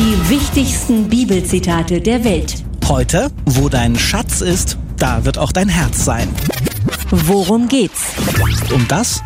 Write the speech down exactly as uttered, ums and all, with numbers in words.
Die wichtigsten Bibelzitate der Welt. Heute, wo dein Schatz ist, da wird auch dein Herz sein. Worum geht's? Um das